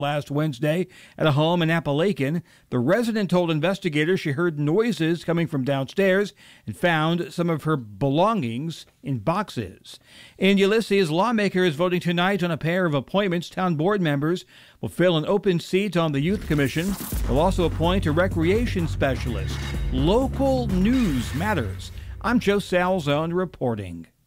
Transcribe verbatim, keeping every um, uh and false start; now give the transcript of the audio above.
last Wednesday at a home in Appalachian. The resident told investigators she heard noises coming from downstairs and found some of her belongings in boxes. In Ulysses, lawmakers voting tonight on a pair of appointments. Town board members will fill an open seat on the Youth Commission. They'll also appoint a recreation specialist. Local news matters. I'm Joe Salzone reporting.